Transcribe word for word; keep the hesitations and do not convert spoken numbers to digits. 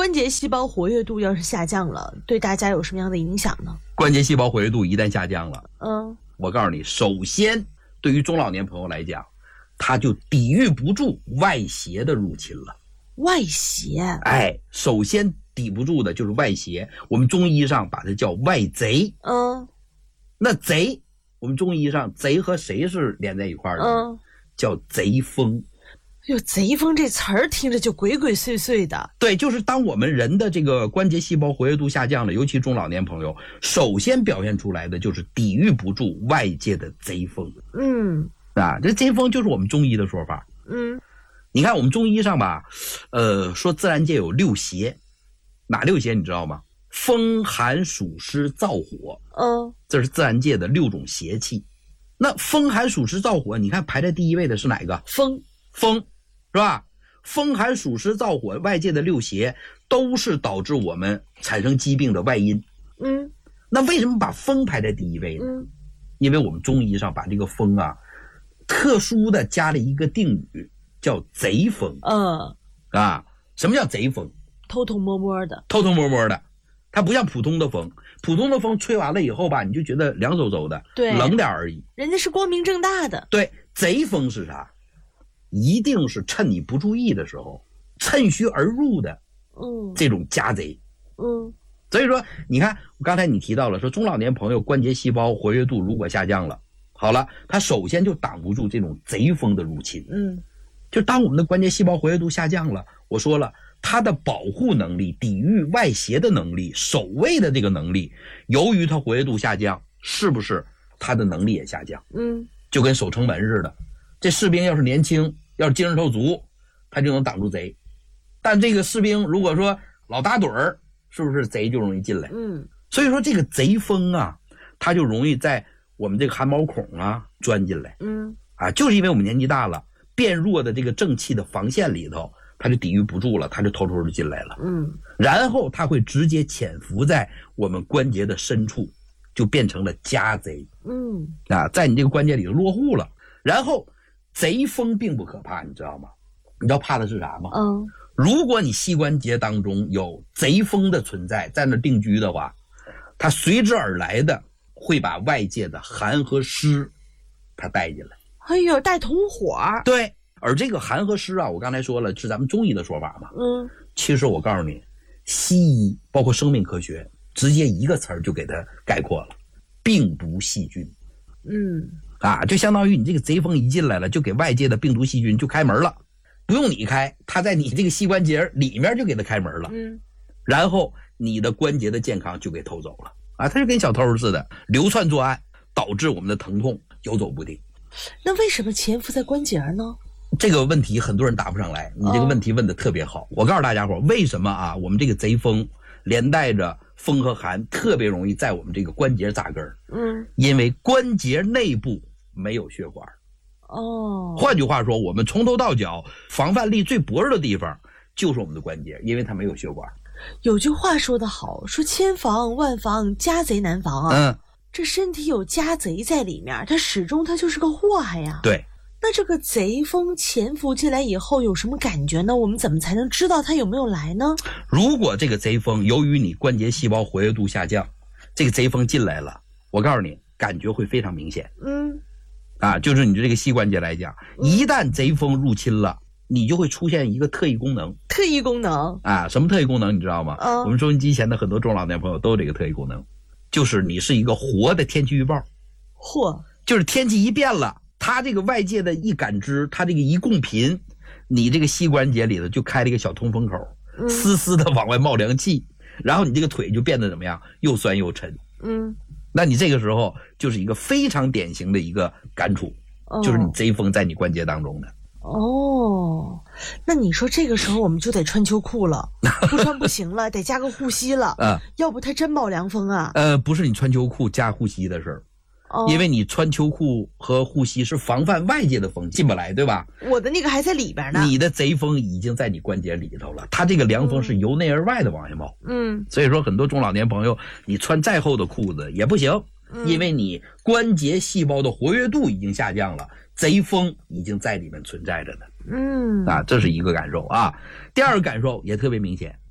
关节细胞活跃度要是下降了，对大家有什么样的影响呢？ 关节细胞活跃度一旦下降了， 嗯， 我告诉你，首先对于中老年朋友来讲，他就抵御不住外邪的入侵了。 外邪， 哎，首先抵不住的就是外邪，我们中医上把它叫外贼。 嗯， 那贼，我们中医上贼和谁是连在一块儿的？ 嗯， 叫贼风。 哟，贼风这词儿听着就鬼鬼祟祟的。 对，就是当我们人的这个关节细胞活跃度下降了，尤其中老年朋友，首先表现出来的就是抵御不住外界的贼风。 嗯， 啊，这贼风就是我们中医的说法。 嗯， 你看我们中医上吧，呃，说自然界有六邪，哪六邪你知道吗？风寒暑湿燥火， 嗯， 这是自然界的六种邪气。那风寒暑湿燥火，你看排在第一位的是哪个？ 风， 风，是吧？风寒暑湿燥火，外界的六邪都是导致我们产生疾病的外因。 嗯， 那为什么把风排在第一位呢？ 嗯， 因为我们中医上把这个风啊，特殊的加了一个定语，叫贼风。 嗯， 啊，什么叫贼风？ 偷偷摸摸的， 偷偷摸摸的，它不像普通的风，普通的风吹完了以后吧，你就觉得凉飕飕的， 对， 冷点而已。 人家是光明正大的。 对，贼风是啥？一定是趁你不注意的时候，趁虚而入的， 嗯， 这种家贼。 嗯， 所以说，你看，刚才你提到了，说中老年朋友关节细胞活跃度如果下降了，好了，他首先就挡不住这种贼风的入侵。 嗯， 就当我们的关节细胞活跃度下降了，我说了，它的保护能力、抵御外邪的能力、守卫的这个能力，由于它活跃度下降，是不是它的能力也下降？ 嗯， 就跟守城门似的，这士兵要是年轻，要是精神头足，他就能挡住贼。但这个士兵如果说老打盹儿，是不是贼就容易进来？ 嗯， 所以说这个贼风啊，它就容易在我们这个汗毛孔啊钻进来。 嗯， 啊，就是因为我们年纪大了，变弱的这个正气的防线里头，它就抵御不住了，它就偷偷的进来了。 嗯， 然后它会直接潜伏在我们关节的深处，就变成了家贼。 嗯， 啊，在你这个关节里头落户了。然后贼风并不可怕，你知道吗？你知道怕的是啥吗？ 嗯， 如果你膝关节当中有贼风的存在，在那定居的话，它随之而来的会把外界的寒和湿它带进来。 哎呦，带同伙。 对，而这个寒和湿啊，我刚才说了是咱们中医的说法嘛。 嗯， 其实我告诉你，西医包括生命科学，直接一个词儿就给它概括了：病毒细菌。 嗯， 啊，就相当于你这个贼风一进来了，就给外界的病毒细菌就开门了，不用你开，它在你这个膝关节里面就给它开门了。 嗯， 然后你的关节的健康就给偷走了啊，它就跟小偷似的流窜作案，导致我们的疼痛游走不定。 那为什么潜伏在关节呢？ 这个问题很多人答不上来，你这个问题问的特别好。哦、我告诉大家伙，为什么啊？我们这个贼风连带着风和寒，特别容易在我们这个关节扎根。 嗯， 因为关节内部没有血管。 哦， 换句话说，我们从头到脚防范力最薄弱的地方就是我们的关节，因为它没有血管。 有句话说得好，说千防万防，家贼难防啊。 嗯， 这身体有家贼在里面，它始终它就是个祸害呀。 对。 那这个贼风潜伏进来以后有什么感觉呢？我们怎么才能知道它有没有来呢？ 如果这个贼风由于你关节细胞活跃度下降，这个贼风进来了，我告诉你，感觉会非常明显。 嗯， 啊，就是你这个膝关节来讲，一旦贼风入侵了，你就会出现一个特异功能。 特异功能啊，什么特异功能你知道吗？ 嗯， 我们收音机前的很多中老年朋友都有这个特异功能，就是你是一个活的天气预报。 嚯， 就是天气一变了，它这个外界的一感知，它这个一共频，你这个膝关节里头就开了一个小通风口， 嗯， 丝丝的往外冒凉气，然后你这个腿就变得怎么样？又酸又沉。 嗯， 那你这个时候就是一个非常典型的一个感触， 哦， 就是你贼风在你关节当中的。 哦，那你说这个时候我们就得穿秋裤了，不穿不行了，得加个护膝了。 嗯， 要不它真冒凉风啊。 呃，不是你穿秋裤加护膝的事儿。 哦， 因为你穿秋裤和护膝是防范外界的风进不来，对吧？ 我的那个还在里边呢。 你的贼风已经在你关节里头了，它这个凉风是由内而外的往下冒。 嗯， 所以说很多中老年朋友，你穿再厚的裤子也不行， 嗯， 因为你关节细胞的活跃度已经下降了，贼风已经在里面存在着呢。 嗯， 啊，这是一个感受啊。第二个感受也特别明显，